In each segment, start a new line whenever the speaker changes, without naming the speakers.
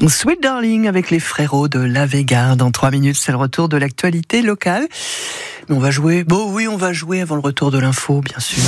Sweet Darling avec les frérots de La Vega. Dans 3 minutes, c'est le retour de l'actualité locale. Mais on va jouer. Bon, oui, on va jouer avant le retour de l'info, bien sûr.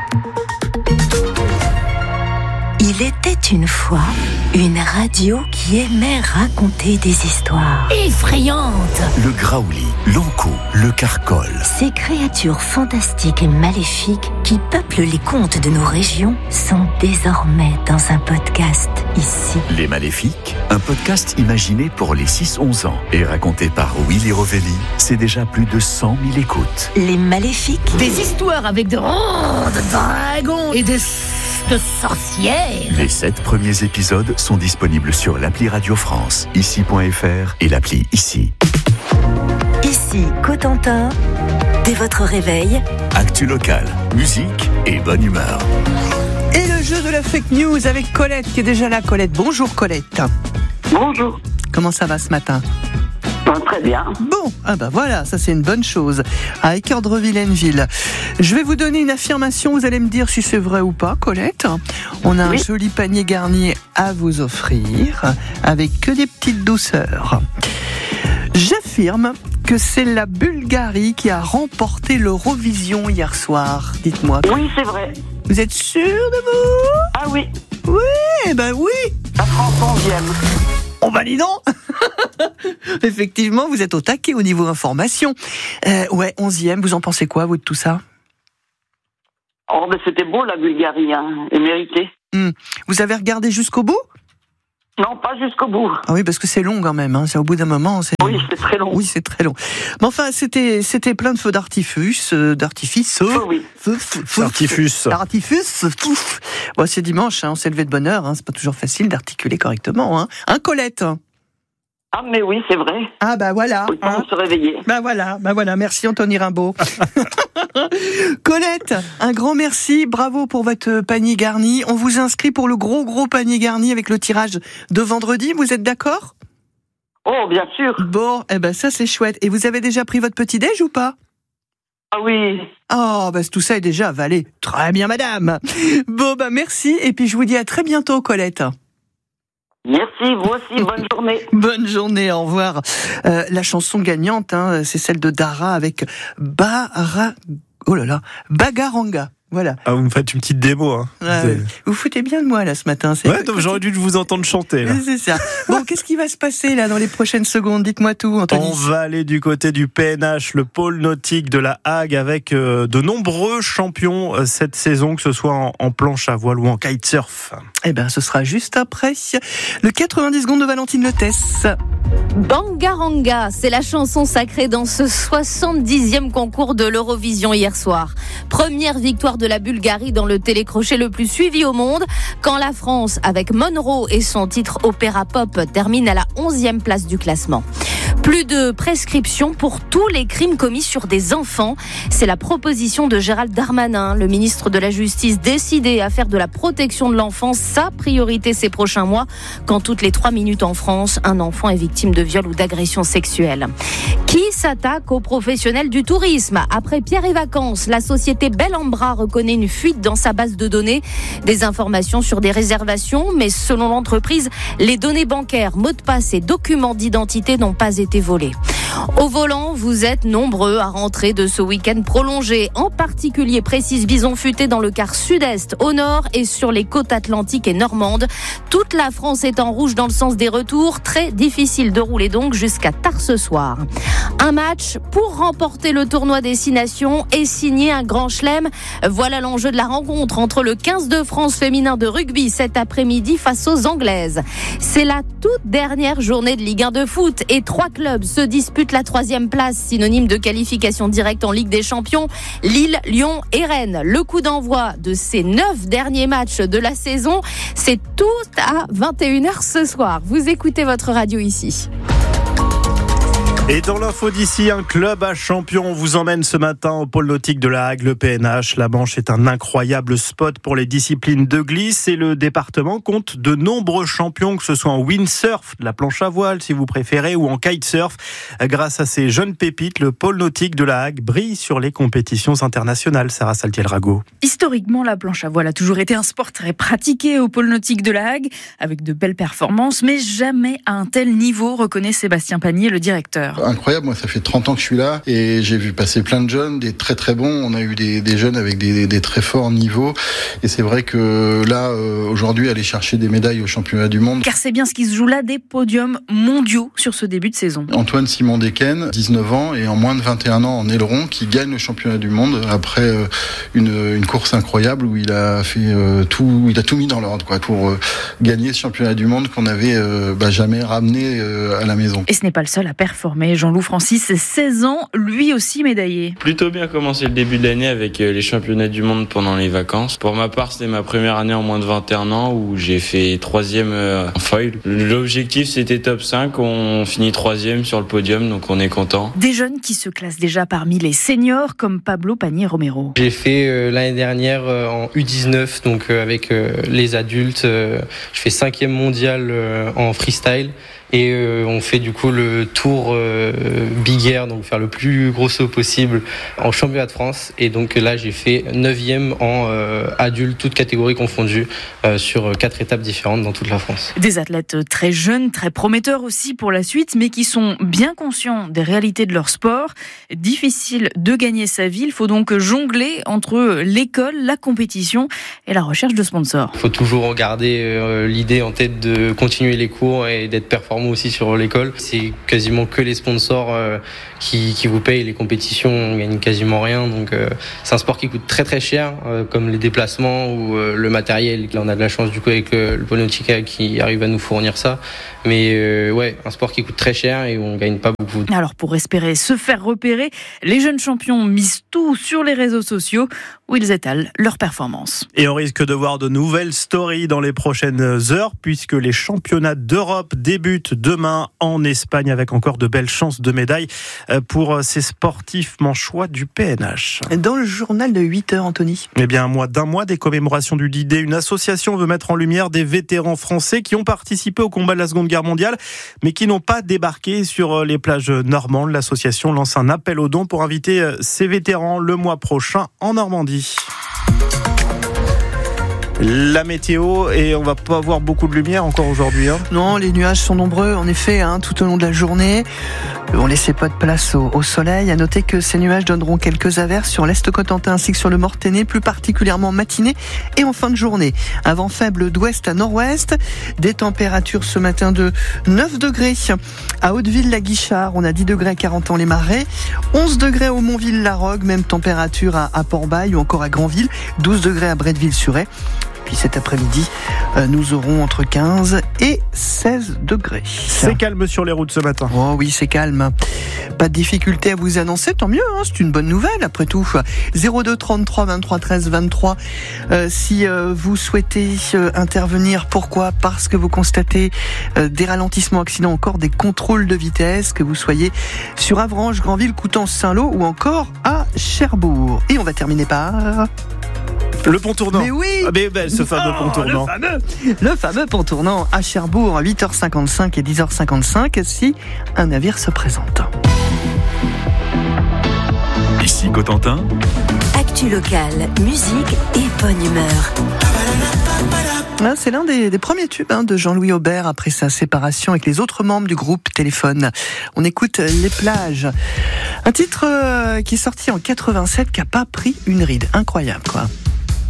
Il était une fois une radio qui aimait raconter des histoires
effrayantes.
Le graouli, l'ankou, le carcol.
Ces créatures fantastiques et maléfiques qui peuplent les contes de nos régions sont désormais dans un podcast ici.
Les Maléfiques, un podcast imaginé pour les 6-11 ans et raconté par Willy Rovelli, c'est déjà plus de 100 000 écoutes.
Les Maléfiques.
Des histoires avec de dragons et de sorcières.
Les 7 premiers épisodes sont disponibles sur l'appli Radio France, ici.fr et l'appli Ici.
Ici, Cotentin, dès votre réveil.
Actu locale, musique et bonne humeur.
Et le jeu de la fake news avec Colette qui est déjà là. Colette, bonjour Colette.
Bonjour.
Comment ça va ce matin ?
Très bien.
Bon, voilà, ça c'est une bonne chose. À Équerdre-Villaineville. Je vais vous donner une affirmation, vous allez me dire si c'est vrai ou pas, Colette. On a un joli panier garni à vous offrir, avec que des petites douceurs. J'affirme que c'est la Bulgarie qui a remporté l'Eurovision hier soir. Dites-moi.
Oui, c'est vrai.
Vous êtes sûr de vous ?
Ah oui.
Oui, oui.
La France 11e.
Oh bah dis donc. Effectivement, vous êtes au taquet au niveau information. 11e, vous en pensez quoi, vous, de tout ça ?
Oh, ben c'était beau, la Bulgarie, hein, et mérité.
Vous avez regardé jusqu'au bout ?
Non, pas jusqu'au bout.
Ah oui, parce que c'est long quand même, hein. C'est au bout d'un moment.
Oui, c'est très long.
Oui, c'est très long. Mais enfin, c'était plein de feux d'artifice.
Oui.
D'artifice. Bon, c'est dimanche, hein, on s'est levé de bonne heure, hein, c'est pas toujours facile d'articuler correctement. Hein, Colette ?
Ah, mais oui, c'est vrai.
Ah, bah voilà.
Il faut se réveiller.
Bah voilà. Merci Anthony Rimbaud. Colette, un grand merci, bravo pour votre panier garni. On vous inscrit pour le gros panier garni avec le tirage de vendredi, vous êtes d'accord ?
Oh, bien sûr.
Bon, ça c'est chouette. Et vous avez déjà pris votre petit-déj ou pas ?
Ah oui.
Oh, tout ça est déjà avalé. Très bien, madame. Bon, merci. Et puis je vous dis à très bientôt, Colette.
Merci, vous aussi, bonne journée.
Bonne journée, au revoir. La chanson gagnante, c'est celle de Dara avec Bagaranga. Voilà.
Ah, vous me faites une petite démo, hein.
Vous foutez bien de moi, là, ce matin.
Donc j'aurais dû vous entendre chanter, là.
C'est ça. Bon, qu'est-ce qui va se passer, là, dans les prochaines secondes ? Dites-moi tout, Anthony.
On va aller du côté du PNH, le pôle nautique de la Hague, avec de nombreux champions cette saison, que ce soit en planche à voile ou en kitesurf.
Ce sera juste après le 90 secondes de Valentine Lettès.
Bangaranga, c'est la chanson sacrée dans ce 70e concours de l'Eurovision hier soir. Première victoire de la Bulgarie dans le télécrochet le plus suivi au monde, quand la France, avec Monroe et son titre Opéra Pop, termine à la 11e place du classement. Plus de prescription pour tous les crimes commis sur des enfants. C'est la proposition de Gérald Darmanin, le ministre de la Justice, décidé à faire de la protection de l'enfant sa priorité ces prochains mois, quand toutes les 3 minutes en France, un enfant est victime de viol ou d'agression sexuelle. Qui s'attaque aux professionnels du tourisme ? Après Pierre et Vacances, la société Bellambra reconnaît une fuite dans sa base de données. Des informations sur des réservations, mais selon l'entreprise, les données bancaires, mots de passe et documents d'identité n'ont pas été volés. Au volant, vous êtes nombreux à rentrer de ce week-end prolongé. En particulier, précise Bison Futé dans le quart sud-est, au nord et sur les côtes atlantiques et normandes. Toute la France est en rouge dans le sens des retours. Très difficile de rouler donc jusqu'à tard ce soir. Un match pour remporter le tournoi Destination et signer un grand chelem. Voilà l'enjeu de la rencontre entre le 15 de France féminin de rugby cet après-midi face aux Anglaises. C'est la toute dernière journée de Ligue 1 de foot et 3 clubs se disputent la 3e place, synonyme de qualification directe en Ligue des Champions. Lille, Lyon et Rennes. Le coup d'envoi de ces 9 derniers matchs de la saison, c'est tout à 21h ce soir. Vous écoutez votre radio ici.
Et dans l'info d'ici, un club à champion vous emmène ce matin au pôle nautique de la Hague, le PNH. La Manche est un incroyable spot pour les disciplines de glisse et le département compte de nombreux champions, que ce soit en windsurf, de la planche à voile si vous préférez, ou en kitesurf. Grâce à ces jeunes pépites, le pôle nautique de la Hague brille sur les compétitions internationales. Sarah Saltiel-Rago.
Historiquement, la planche à voile a toujours été un sport très pratiqué au pôle nautique de la Hague, avec de belles performances, mais jamais à un tel niveau, reconnaît Sébastien Panier, le directeur.
Incroyable, moi ça fait 30 ans que je suis là et j'ai vu passer plein de jeunes, des très très bons, on a eu des jeunes avec des très forts niveaux et c'est vrai que là aujourd'hui aller chercher des médailles au championnat du monde.
Car c'est bien ce qui se joue là, des podiums mondiaux sur ce début de saison.
Antoine Simon Deken, 19 ans et en moins de 21 ans en aileron, qui gagne le championnat du monde après une course incroyable où il a fait tout mis dans l'ordre pour gagner ce championnat du monde qu'on avait jamais ramené à la maison.
Et ce n'est pas le seul à performer. Jean-Loup Francis, 16 ans, lui aussi médaillé.
Plutôt bien commencé le début de l'année avec les championnats du monde pendant les vacances. Pour ma part, c'était ma première année en moins de 21 ans où j'ai fait 3e en foil. L'objectif, c'était top 5. On finit 3e sur le podium, donc on est content.
Des jeunes qui se classent déjà parmi les seniors comme Pablo Panier-Romero.
J'ai fait l'année dernière en U19, donc avec les adultes. Je fais 5e mondial en freestyle. Et on fait du coup le tour Big Air, donc faire le plus gros saut possible en championnat de France. Et donc là, j'ai fait 9e en adulte, toutes catégories confondues, sur 4 étapes différentes dans toute la France.
Des athlètes très jeunes, très prometteurs aussi pour la suite, mais qui sont bien conscients des réalités de leur sport. Difficile de gagner sa vie, il faut donc jongler entre l'école, la compétition et la recherche de sponsors.
Il faut toujours garder l'idée en tête de continuer les cours et d'être performant aussi sur l'école. C'est quasiment que les sponsors qui vous payent. Les compétitions, on gagne quasiment rien. Donc c'est un sport qui coûte très très cher, comme les déplacements ou le matériel. Là, on a de la chance du coup avec le pôle nautique qui arrive à nous fournir ça. Mais un sport qui coûte très cher et on gagne pas beaucoup.
Alors pour espérer se faire repérer, les jeunes champions misent tout sur les réseaux sociaux où ils étalent leurs performances.
Et on risque de voir de nouvelles stories dans les prochaines heures puisque les championnats d'Europe débutent demain en Espagne avec encore de belles chances de médailles pour ces sportifs manchois du PNH.
Dans le journal de 8h, Anthony.
Eh bien, d'un mois des commémorations du D-Day, une association veut mettre en lumière des vétérans français qui ont participé au combat de la Seconde Guerre mondiale, mais qui n'ont pas débarqué sur les plages normandes. L'association lance un appel aux dons pour inviter ces vétérans le mois prochain en Normandie. La météo, et on va pas avoir beaucoup de lumière encore aujourd'hui.
Non, les nuages sont nombreux, en effet, tout au long de la journée. On laissait pas de place au soleil. À noter que ces nuages donneront quelques averses sur l'Est Cotentin ainsi que sur le Mortainais, plus particulièrement en matinée et en fin de journée. Un vent faible d'ouest à nord-ouest. Des températures ce matin de 9 degrés. À Hauteville-la-Guichard, on a 10 degrés à Carentan-les-Marais. 11 degrés au Montville-la-Rogue, même température à Port-Bail ou encore à Granville. 12 degrés à Bretteville-sur-Aix. Puis cet après-midi, nous aurons entre 15 et 16 degrés.
C'est calme sur les routes ce matin.
Oh oui, c'est calme. Pas de difficulté à vous annoncer, tant mieux, c'est une bonne nouvelle après tout. 02 33 23 13 23. Si vous souhaitez intervenir, pourquoi ? Parce que vous constatez des ralentissements, accidents, encore des contrôles de vitesse, que vous soyez sur Avranches, Granville, Coutances, Saint-Lô ou encore à Cherbourg. Et on va terminer par...
Le pont tournant.
Mais oui,
ce fameux pont tournant.
Le fameux pont tournant à Cherbourg à 8h55 et 10h55 si un navire se présente.
Ici Cotentin.
Actu locale, musique et bonne humeur.
C'est l'un des premiers tubes de Jean-Louis Aubert après sa séparation avec les autres membres du groupe Téléphone. On écoute Les plages. Un titre qui est sorti en 87 qui n'a pas pris une ride. Incroyable, quoi.